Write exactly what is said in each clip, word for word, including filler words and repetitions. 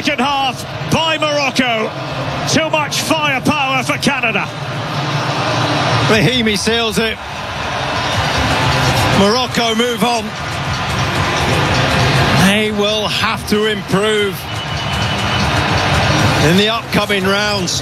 second half by Morocco. Too much firepower for Canada. Brahimi seals it. Morocco move on. They will have to improve in the upcoming rounds.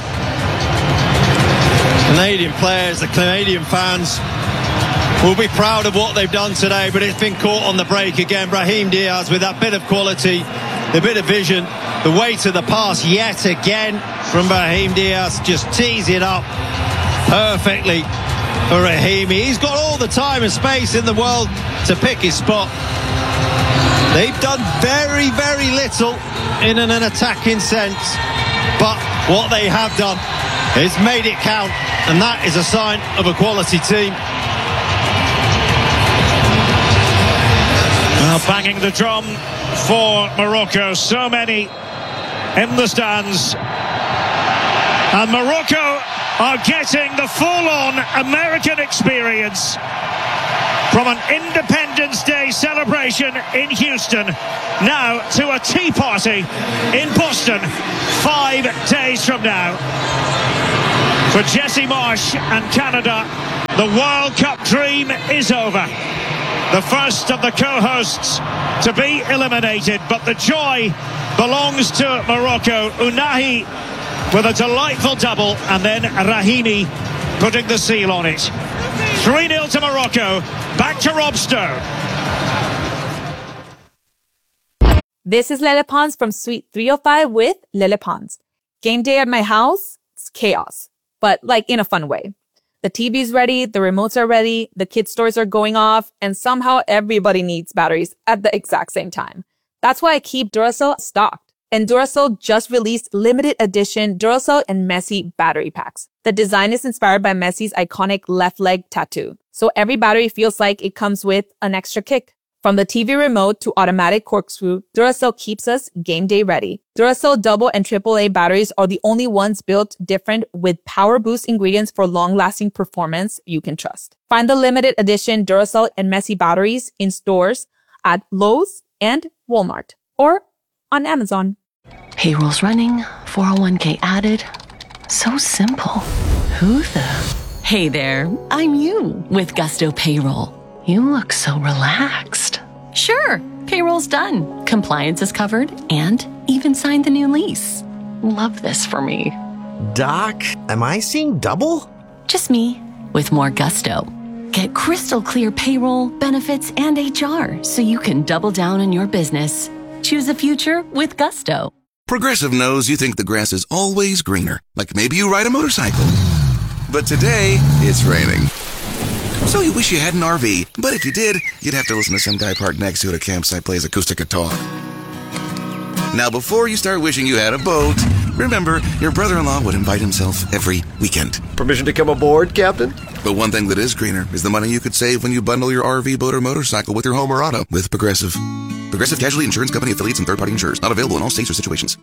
Canadian players, the Canadian fans will be proud of what they've done today, but it's been caught on the break again. Brahim Diaz with that bit of quality, the bit of vision, the weight of the pass yet again from Brahim Diaz. Just tees it up perfectly for Rahimi. He's got all the time and space in the world to pick his spot. They've done very, very little in an, an attacking sense, but what they have done is made it count, and that is a sign of a quality team. Well, banging the drum for Morocco, so many in the stands, and Morocco are getting the full-on American experience from an Independence Day celebration in Houston now to a tea party in Boston five days from now. For Jesse Marsh and Canada, the World Cup dream is over. The first of the co-hosts to be eliminated, but the joy belongs to Morocco. Ounahi with a delightful double, and then Rahimi putting the seal on it. three nil to Morocco. Back to Rob Stone. This is Lele Pons from Suite three oh five with Lele Pons. Game day at my house, it's chaos, but like in a fun way. The T V's ready, the remotes are ready, the kids' toys are going off, and somehow everybody needs batteries at the exact same time. That's why I keep Duracell stocked. And Duracell just released limited edition Duracell and Messi battery packs. The design is inspired by Messi's iconic left leg tattoo, so every battery feels like it comes with an extra kick. From the T V remote to automatic corkscrew, Duracell keeps us game day ready. Duracell double and triple A batteries are the only ones built different with power boost ingredients for long-lasting performance you can trust. Find the limited edition Duracell and Messi batteries in stores at Lowe's and Walmart or on Amazon. Payroll's running, four oh one k added. So simple. Who the? Hey there, I'm you with Gusto Payroll. You look so relaxed. Sure, payroll's done. Compliance is covered and even signed the new lease. Love this for me. Doc, am I seeing double? Just me with more gusto. Get crystal clear payroll, benefits, and H R so you can double down on your business. Choose a future with Gusto. Progressive knows you think the grass is always greener, like maybe you ride a motorcycle. But today, it's raining. So you wish you had an R V, but if you did, you'd have to listen to some guy parked next to it at a campsite plays acoustic guitar. Now, before you start wishing you had a boat, remember, your brother-in-law would invite himself every weekend. Permission to come aboard, Captain? But one thing that is greener is the money you could save when you bundle your R V, boat, or motorcycle with your home or auto with Progressive. Progressive Casualty Insurance Company affiliates and third-party insurers. Not available in all states or situations.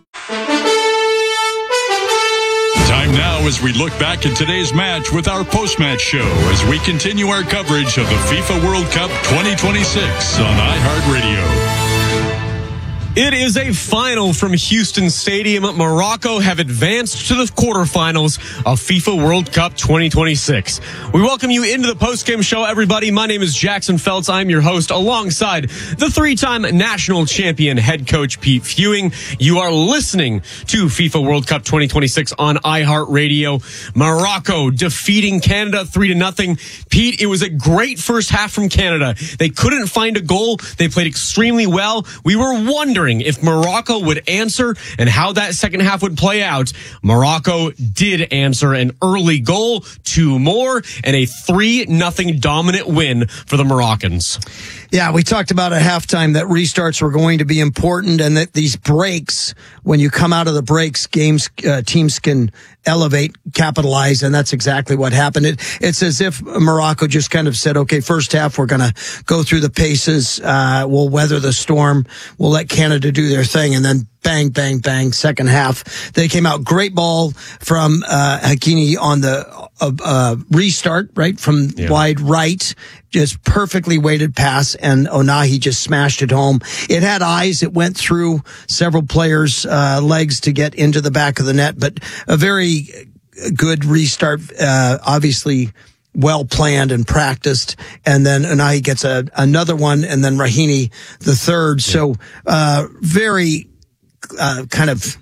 Time now as we look back at today's match with our post-match show as we continue our coverage of the FIFA World Cup twenty twenty-six on iHeartRadio. It is a final from Houston Stadium. Morocco have advanced to the quarterfinals of FIFA World Cup twenty twenty-six. We welcome you into the postgame show, everybody. My name is Jackson Feltz. I'm your host alongside the three-time national champion head coach Pete Fewing. You are listening to FIFA World Cup twenty twenty-six on iHeartRadio. Morocco defeating Canada three to nothing. Pete, it was a great first half from Canada. They couldn't find a goal. They played extremely well. We were wondering if Morocco would answer and how that second half would play out. Morocco did answer, an early goal, two more, and a three nothing dominant win for the Moroccans. Yeah, we talked about at halftime that restarts were going to be important and that these breaks, when you come out of the breaks, games, uh, teams can elevate, capitalize, and that's exactly what happened. It, it's as if Morocco just kind of said, okay, first half, we're going to go through the paces, uh, we'll weather the storm, we'll let Canada do their thing, and then bang, bang, bang. Second half, they came out. Great ball from uh, Hakimi on the uh, uh, restart, right, from Yeah. wide right. Just perfectly weighted pass, and Onahi just smashed it home. It had eyes. It went through several players' uh, legs to get into the back of the net, but a very good restart, uh, obviously well planned and practiced. And then Onahi gets a, another one, and then Rahimi the third. Yeah. So, uh, very, uh, kind of,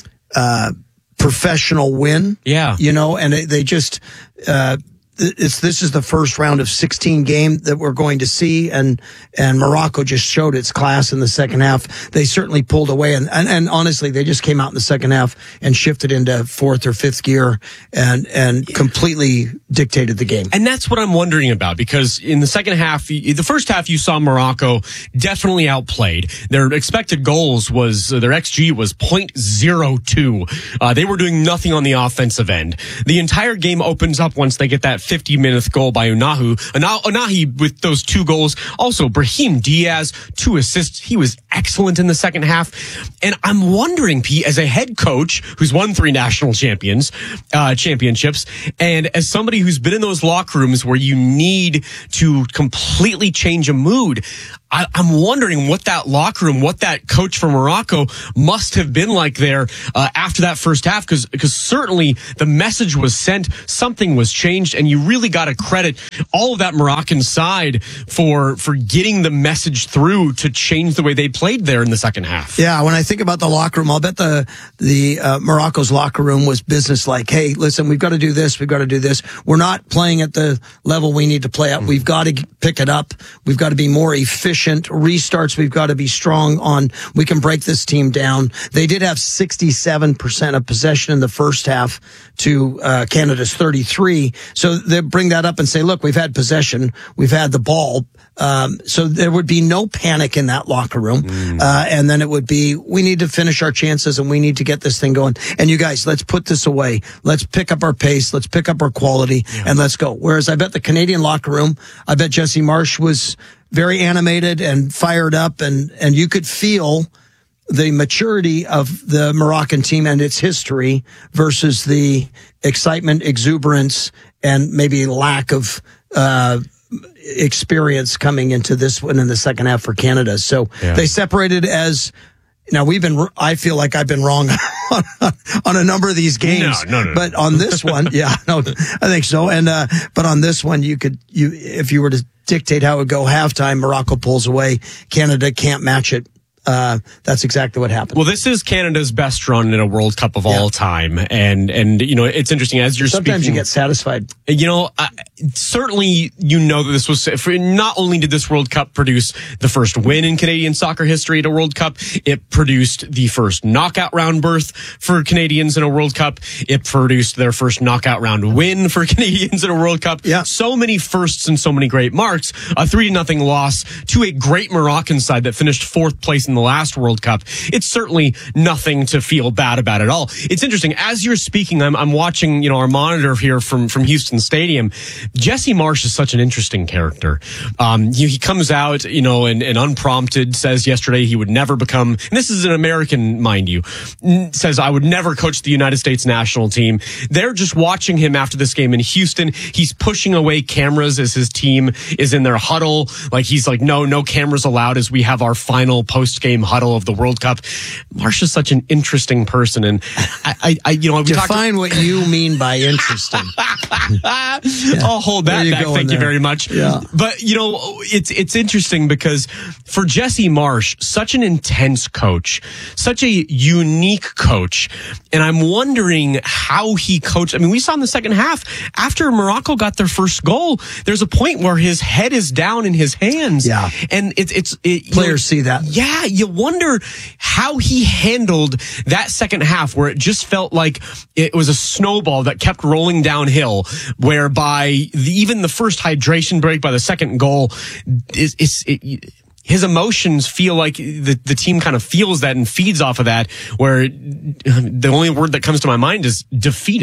uh, professional win. Yeah. You know, and they just, uh, It's, this is the first round of sixteen game that we're going to see, and and Morocco just showed its class in the second half. They certainly pulled away, and, and, and honestly, they just came out in the second half and shifted into fourth or fifth gear and and completely dictated the game. And that's what I'm wondering about, because in the second half, the first half, you saw Morocco definitely outplayed. Their expected goals was, their X G was point oh two. Uh, they were doing nothing on the offensive end. The entire game opens up once they get that fifty minute goal by Unahu. Onahi with those two goals. Also, Brahim Diaz, two assists. He was excellent in the second half. And I'm wondering, Pete, as a head coach who's won three national champions, uh, championships, and as somebody who's been in those locker rooms where you need to completely change a mood, I, I'm wondering what that locker room, what that coach from Morocco must have been like there uh, after that first half, because because certainly the message was sent, something was changed, and you really got to credit all of that Moroccan side for for getting the message through to change the way they played there in the second half. Yeah, when I think about the locker room, I'll bet the the uh, Morocco's locker room was business like, hey, listen, we've got to do this, we've got to do this. We're not playing at the level we need to play at. Mm-hmm. We've got to pick it up. We've got to be more efficient. Restarts, we've got to be strong on, we can break this team down. They did have sixty-seven percent of possession in the first half to uh, Canada's thirty-three. So they bring that up and say, look, we've had possession, we've had the ball. Um, so there would be no panic in that locker room. Mm. Uh, and then it would be, we need to finish our chances and we need to get this thing going. And you guys, let's put this away. Let's pick up our pace. Let's pick up our quality yeah. and let's go. Whereas I bet the Canadian locker room, I bet Jesse Marsch was very animated and fired up, and, and you could feel the maturity of the Moroccan team and its history versus the excitement, exuberance, and maybe lack of uh experience coming into this one in the second half for Canada. So yeah. they separated as, now we've been, I feel like I've been wrong on, on a number of these games, no, no, no, but on this one, yeah, no, I think so. And, uh, but on this one, you could, you, if you were to dictate how it would go halftime, Morocco pulls away, Canada can't match it. Uh, that's exactly what happened. Well, this is Canada's best run in a World Cup of yeah. all time. And, and, you know, it's interesting as you're Sometimes speaking. you get satisfied. You know, uh, certainly, you know that this was, for, not only did this World Cup produce the first win in Canadian soccer history at a World Cup, it produced the first knockout round berth for Canadians in a World Cup. It produced their first knockout round win for Canadians in a World Cup. Yeah. So many firsts and so many great marks. A three to nothing loss to a great Moroccan side that finished fourth place in the last World Cup. It's certainly nothing to feel bad about at all. It's interesting. As you're speaking, I'm, I'm watching, you know, our monitor here from, from Houston Stadium. Jesse Marsch is such an interesting character. Um, he, he comes out, you know, and, and unprompted says yesterday he would never become, and this is an American, mind you, says I would never coach the United States national team. They're just watching him after this game in Houston. He's pushing away cameras as his team is in their huddle. Like he's like, no, no cameras allowed as we have our final post-game huddle of the World Cup. Marsch is such an interesting person, and I, I, I you know, we define talked- what you mean by interesting. yeah. I'll hold that back. Thank you very much. Yeah. But you know, it's it's interesting because for Jesse Marsch, such an intense coach, such a unique coach, and I'm wondering how he coached. I mean, we saw in the second half after Morocco got their first goal, there's a point where his head is down in his hands. Yeah, and it's it's it, players know, see that. Yeah, you wonder how he handled that second half where it just felt like it was a snowball that kept rolling downhill, whereby the, even the first hydration break by the second goal is, is it, his emotions feel like the, the team kind of feels that and feeds off of that, where the only word that comes to my mind is defeated.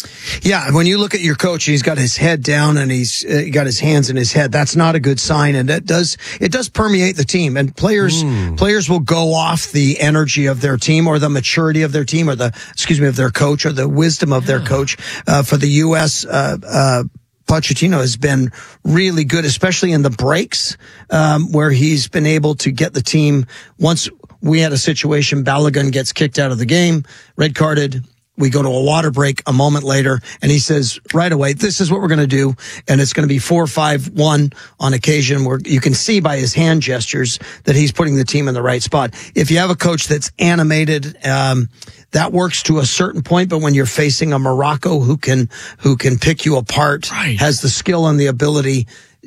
Yeah, when you look at your coach, he's got his head down and he's uh, got his hands in his head. That's not a good sign, and that does it does permeate the team. And players mm. players will go off the energy of their team, or the maturity of their team, or the excuse me of their coach, or the wisdom of their coach. Uh, for the U S, uh, uh, Pochettino has been really good, especially in the breaks, um, where he's been able to get the team. Once we had a situation, Balogun gets kicked out of the game, red carded. We go to a water break a moment later, and he says right away, this is what we're going to do. And it's going to be four five one on occasion, where you can see by his hand gestures that he's putting the team in the right spot. If you have a coach that's animated, um, that works to a certain point. But when you're facing a Morocco who can, who can pick you apart, right. has the skill and the ability,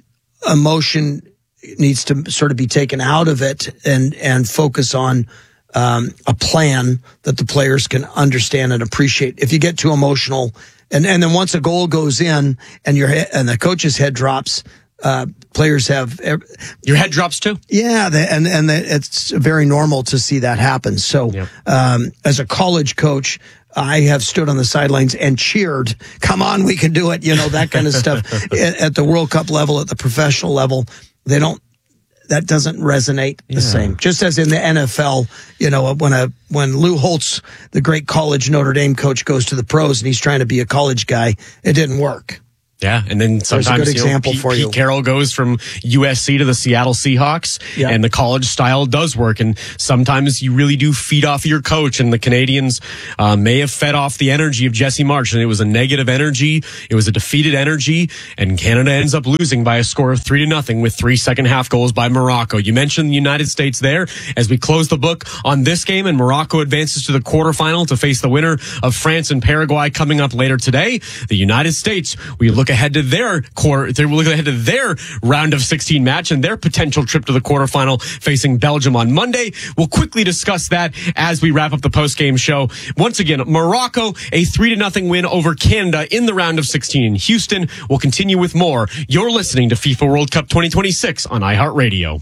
emotion needs to sort of be taken out of it and, and focus on Um, a plan that the players can understand and appreciate. If you get too emotional, and, and then once a goal goes in and your he- and the coach's head drops, uh, players have your head drops too. Yeah, they, and and they, it's very normal to see that happen. So, yep. um, as a college coach, I have stood on the sidelines and cheered. Come on, we can do it. You know, that kind of stuff. at, at the World Cup level, at the professional level, they don't. That doesn't resonate the yeah. same. Just as in the N F L, you know, when a when Lou Holtz, the great college Notre Dame coach, goes to the pros and he's trying to be a college guy, it didn't work. Yeah, and then sometimes There's a good you know, example Pete, for you. Pete Carroll goes from U S C to the Seattle Seahawks, yeah. and the college style does work. And sometimes you really do feed off your coach, and the Canadians uh, may have fed off the energy of Jesse Marsch, and it was a negative energy. It was a defeated energy, and Canada ends up losing by a score of three to nothing with three second half goals by Morocco. You mentioned the United States there as we close the book on this game, and Morocco advances to the quarterfinal to face the winner of France and Paraguay coming up later today. The United States, we look ahead to their quarter, they will look ahead to their round of sixteen match and their potential trip to the quarterfinal facing Belgium on Monday. We'll quickly discuss that as we wrap up the post-game show. Once again, Morocco, a three to nothing win over Canada in the round of sixteen in Houston. We'll continue with more. You're listening to FIFA World Cup twenty twenty-six on iHeartRadio.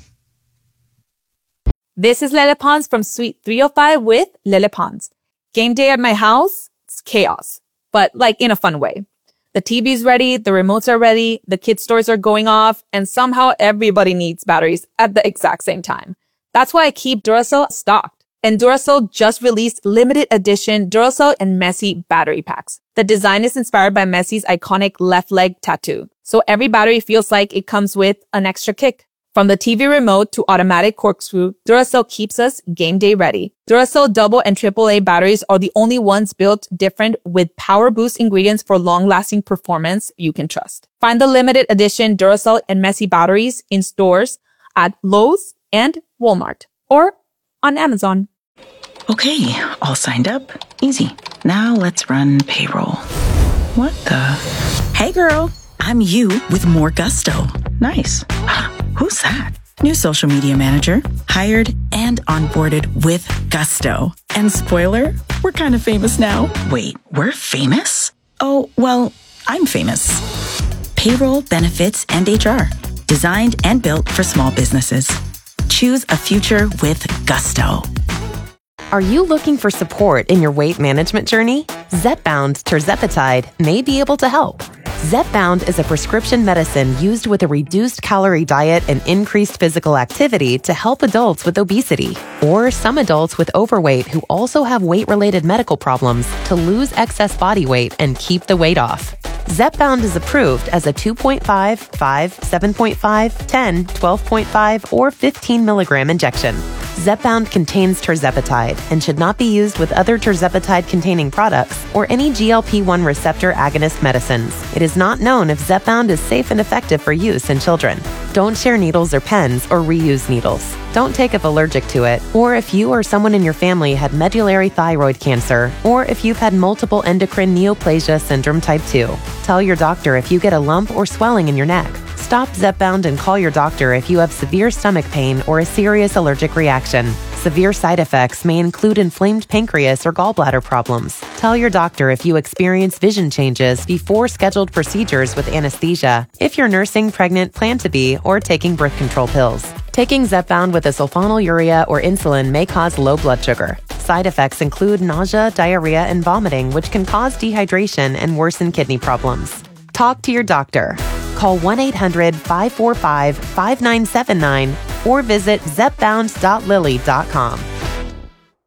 This is Lele Pons from Suite three oh five with Lele Pons. Game day at my house, it's chaos, but like in a fun way. The T V's ready, the remotes are ready, the kids' toys are going off, and somehow everybody needs batteries at the exact same time. That's why I keep Duracell stocked. And Duracell just released limited edition Duracell and Messi battery packs. The design is inspired by Messi's iconic left leg tattoo. So every battery feels like it comes with an extra kick. From the T V remote to automatic corkscrew, Duracell keeps us game day ready. Duracell double and triple A batteries are the only ones built different with power boost ingredients for long-lasting performance you can trust. Find the limited edition Duracell and Messi batteries in stores at Lowe's and Walmart or on Amazon. Okay, all signed up. Easy. Now let's run payroll. What the? Hey girl, I'm you with more gusto. Nice. Who's that? New social media manager, hired and onboarded with gusto. And spoiler, we're kind of famous now. Wait, we're famous? Oh, well, I'm famous. Payroll, benefits, and H R. Designed and built for small businesses. Choose a future with gusto. Are you looking for support in your weight management journey? Zepbound tirzepatide may be able to help. Zepbound is a prescription medicine used with a reduced calorie diet and increased physical activity to help adults with obesity or some adults with overweight who also have weight-related medical problems to lose excess body weight and keep the weight off. Zepbound is approved as a two point five, five, seven point five, ten, twelve point five, or fifteen milligram injection. Zepbound contains tirzepatide and should not be used with other tirzepatide-containing products or any G L P one receptor agonist medicines. It is not known if Zepbound is safe and effective for use in children. Don't share needles or pens or reuse needles. Don't take if allergic to it, or if you or someone in your family had medullary thyroid cancer, or if you've had multiple endocrine neoplasia syndrome type two. Tell your doctor if you get a lump or swelling in your neck. Stop Zepbound and call your doctor if you have severe stomach pain or a serious allergic reaction. Severe side effects may include inflamed pancreas or gallbladder problems. Tell your doctor if you experience vision changes before scheduled procedures with anesthesia, if you're nursing, pregnant, plan to be, or taking birth control pills. Taking Zepbound with a sulfonylurea or insulin may cause low blood sugar. Side effects include nausea, diarrhea, and vomiting, which can cause dehydration and worsen kidney problems. Talk to your doctor. Call one eight hundred five four five five nine seven nine or visit zepbound dot lilly dot com.